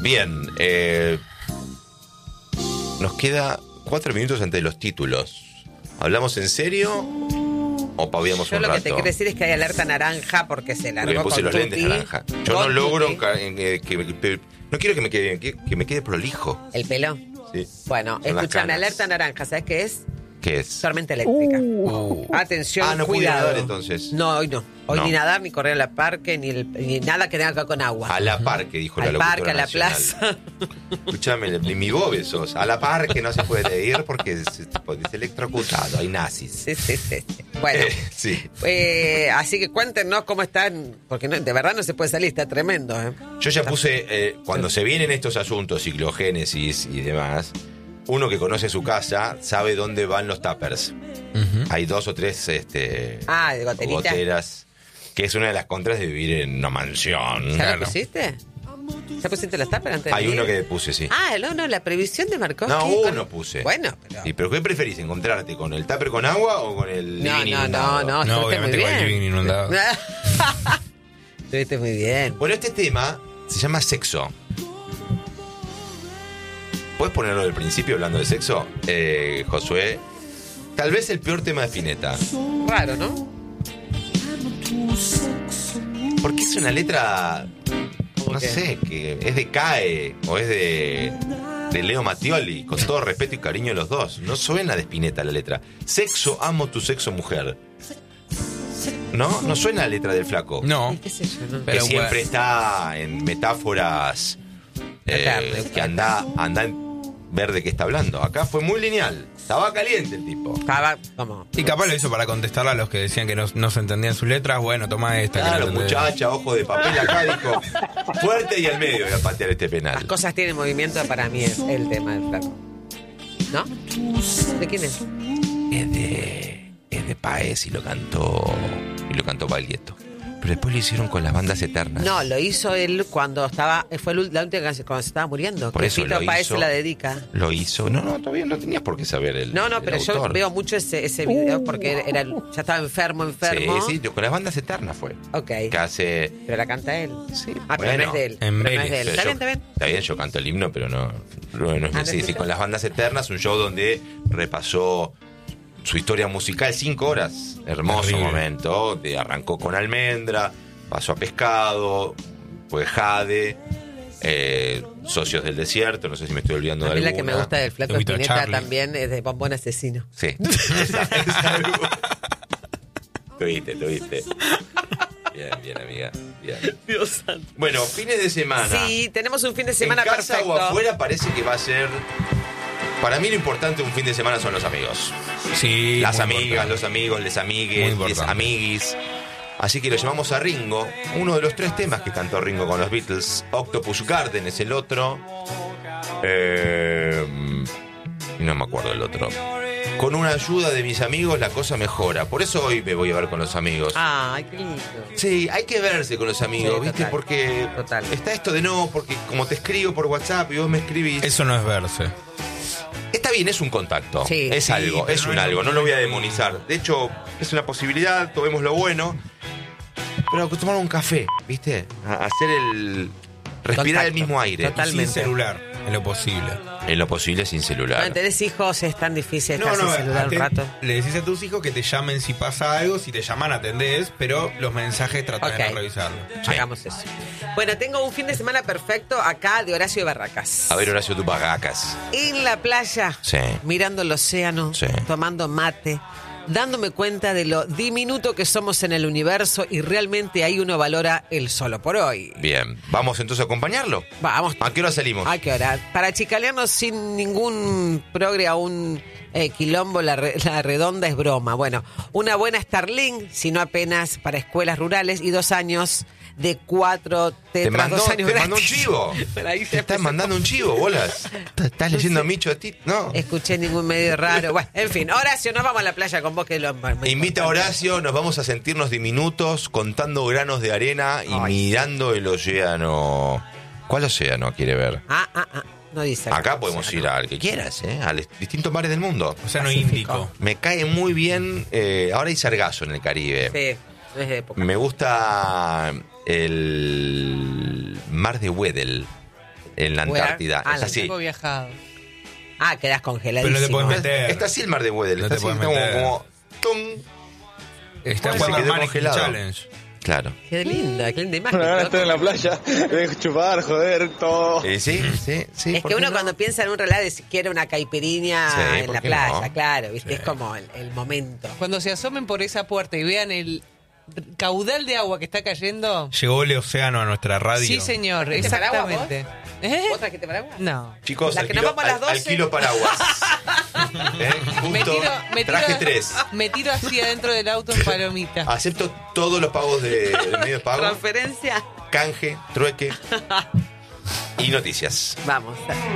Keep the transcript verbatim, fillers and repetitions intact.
Bien, eh, nos queda cuatro minutos antes de los títulos. ¿Hablamos en serio o paviamos Yo un lo rato? que te quiero decir es que hay alerta naranja porque se largó Porque me puse con los Tuti, lentes naranja. Yo con no logro Tuti. ca- eh, que, que- no quiero que me quede bien, que, que me quede prolijo. ¿El pelo? Sí. Bueno, Son las escuchame, canas. alerta naranja, ¿sabes qué es? ¿Qué es? Tormenta eléctrica. Uh. Atención, Ah, no pude cuidado. nadar, entonces. No, hoy no. Hoy No. ni nadar, ni correr a la parque, ni, el- ni nada que tenga que ver con agua. A la par, que dijo la Al locutora parque, a la nacional. plaza. Escúchame, ni mi bobe sos. A la par que no se puede ir porque es, es, tipo, es electrocutado, hay nazis. Sí, sí, sí, sí. Bueno, Eh, sí. eh, así que cuéntenos cómo están, porque no- de verdad no se puede salir, está tremendo. ¿eh? Yo ya puse, eh, cuando se vienen estos asuntos, ciclogénesis y demás, uno que conoce su casa sabe dónde van los tuppers. Ujú. Hay dos o tres este, Ah, de goterita. goteras, que es una de las contras de vivir en una mansión. ¿Ya Claro. lo pusiste? ¿Ya pusiste las tapas antes de Hay venir? uno que puse, sí. Ah, no, no, la previsión de Markovsky. No, con- uno puse. Bueno, pero... ¿Y pero qué preferís? ¿Encontrarte con el tupper con agua o con el No, living no, no, inundado? no, No, estuviste obviamente muy con el bien. living inundado. Estuviste muy bien. Bueno, este tema se llama sexo. ¿Puedes ponerlo del principio hablando de sexo, eh, Josué? Tal vez el peor tema de Spinetta. Raro, ¿no? Porque es una letra, ¿Cómo no qué? sé, que es de CAE o es de, de Leo Mattioli, con todo respeto y cariño a los dos. No suena de Spinetta la letra. Sexo, amo tu sexo, mujer. ¿No? No suena la letra del flaco. No. ¿Qué sé yo? No? Que Pero siempre bueno. está en metáforas eh, Carne. que anda, anda en ver de qué está hablando. Acá fue muy lineal. Estaba caliente el tipo. Estaba como... Y capaz lo hizo para contestarle a los que decían que no, no se entendían sus letras. Bueno, toma esta. que Claro, no entendés. muchacha, ojo de papel acá, dijo. Fuerte y al medio voy a patear este Las penal. cosas tienen movimiento, para mí es el tema del flaco. ¿No? ¿De quién es? Es de, es de Paez y lo cantó, y lo cantó Baglietto. Pero después lo hicieron con las bandas eternas. No, lo hizo él cuando estaba... Fue la última canción, cuando se estaba muriendo. Por que eso Fito lo Páez hizo. se la dedica. Lo hizo. No, no, todavía no tenías por qué saber el No, no, el pero yo autor. veo mucho ese, ese video porque era, ya estaba enfermo, enfermo. Sí, sí, con las bandas eternas fue. Ok. Que hace... Pero la canta él. Sí, Ah, pero bueno, no es de él. en Pero no es Vélez. de él. Pero ¿Está yo- bien, está bien? Está bien, yo canto el himno, pero no, no, no es Ah, mi- sí, sí, ¿necesitas? con las bandas eternas, un show donde repasó su historia musical, cinco horas. Hermoso Terrible. momento. De, arrancó con Almendra, pasó a Pescado, pues Jade, eh, Socios del Desierto, no sé si me estoy olvidando A de mí la alguna. que me gusta del flaco Invito a Spinetta Charlie. también es de Bombón Asesino. Sí. Esa, esa. Tuviste, tuviste. Bien, bien, amiga. Bien. Dios santo. Bueno, fines de semana. Sí, tenemos un fin de semana en casa perfecto. o afuera parece que va a ser... Para mí lo importante de un fin de semana son los amigos. Sí. Las muy amigas, importante. los amigos, les Muy amigues, les importante. amiguis. Así que lo llamamos a Ringo, uno de los tres temas que cantó Ringo con los Beatles. Octopus Garden es el otro. Eh, no me acuerdo el otro. Con una ayuda de mis amigos la cosa mejora. Por eso hoy me voy a ver con los amigos. Ay, qué lindo. Sí, hay que verse con los amigos, Sí, ¿viste? total, Porque total. está esto de no, porque como te escribo por WhatsApp y vos me escribís. Eso no es verse. Está bien, es un contacto. Sí. es Sí, algo, pero es no un es algo. lo No lo voy a mismo. demonizar. De hecho, es una posibilidad, tomemos lo bueno. Pero hay que tomar un café, ¿viste? A- hacer el. Respirar Contacto. el mismo aire. Total. Sin Totalmente. celular, en lo posible. En lo posible sin celular. Cuando tenés hijos es tan difícil estar sin celular un aten- rato. le decís a tus hijos que te llamen si pasa algo, si te llaman atendés, pero los mensajes tratá Ok. de no revisarlos. Sí. Hagamos eso. Bueno, tengo un fin de semana perfecto acá de Horacio de Barracas. A ver, Horacio, tu bagacas. En la playa, Sí. mirando el océano, Sí. tomando mate, dándome cuenta de lo diminuto que somos en el universo y realmente ahí uno valora el solo por hoy. Bien. ¿Vamos entonces a acompañarlo? Vamos. ¿A qué hora salimos? Hay que orar. Para chicalearnos sin ningún progre a un eh, quilombo, la, re- la redonda es broma. Bueno, una buena Starlink, si no apenas para escuelas rurales, y dos años de cuatro Te tetras, mandó, dos años te mandó un gratis. chivo. Pero ahí se Te estás empezó. mandando un chivo, bolas. ¿Estás leyendo Micho a ti? No. Escuché ningún medio raro. Bueno, en fin, Horacio, nos vamos a la playa con vos que lo me Invita a Horacio, nos vamos a sentirnos diminutos contando granos de arena y Ay, mirando el océano. ¿Cuál océano quiere ver? Ah, ah, ah. No dice. Acá podemos ir al que quieras, ¿eh? A los distintos mares del mundo. O sea, no Pacífico. índico. Me cae muy bien. eh, ahora hay sargazo en el Caribe. Sí, no es de época. Me gusta el mar de Weddell. en la Where? Antártida. Ah, es la así. Tengo viajado. Ah, quedás congeladísimo. Pero no te puedes meter. Está así el mar de Weddell. No Está te así puedes como, meter. como tum. Está Se jugando al quedó Mannequin congelado. Challenge. Claro. Qué linda, qué linda imagen. Una gana de ¿no? estar en la playa, de chupar, joder, todo. Eh, sí, sí, sí. Es ¿por que qué uno no? cuando piensa en un relax dice, quiere una caipiriña Sí, en ¿por la qué playa, no? claro, ¿viste? Sí. Es como el, el momento. Cuando se asomen por esa puerta y vean el caudal de agua que está cayendo. Llegó el océano a nuestra radio. Sí, señor, ¿Trajiste paraguas, exactamente. ¿Eh? ¿Vos trajiste paraguas? No. Chicos, La al que nos kilo, vamos a las al- al doce. kilo paraguas. ¿Eh? Justo Me tiro, me tiro, traje tres. me tiro así adentro del auto en palomita. Acepto todos los pagos de, de medio de pago, Transferencia. canje, trueque y noticias. Vamos.